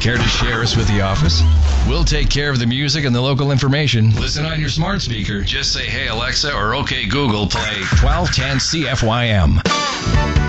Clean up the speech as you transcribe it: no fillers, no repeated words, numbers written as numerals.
Care to share us with the office? We'll take care of the music and the local information. Listen on your smart speaker. Just say, "Hey Alexa," or "Okay Google, play 1210 CFYM."